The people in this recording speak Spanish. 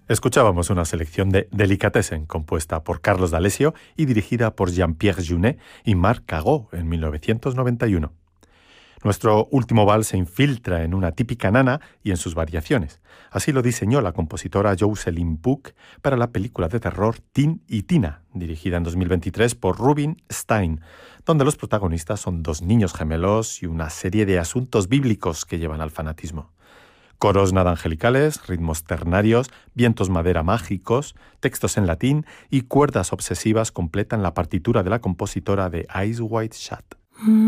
Escuchábamos una selección de Delicatessen, compuesta por Carlos D'Alessio y dirigida por Jean-Pierre Jeunet y Marc Cagó en 1991. Nuestro último vals se infiltra en una típica nana y en sus variaciones. Así lo diseñó la compositora Jocelyn Pook para la película de terror Tin y Tina, dirigida en 2023 por Rubin Stein, donde los protagonistas son dos niños gemelos y una serie de asuntos bíblicos que llevan al fanatismo. Coros nada angelicales, ritmos ternarios, vientos madera mágicos, textos en latín y cuerdas obsesivas completan la partitura de la compositora de Eyes Wide Shut.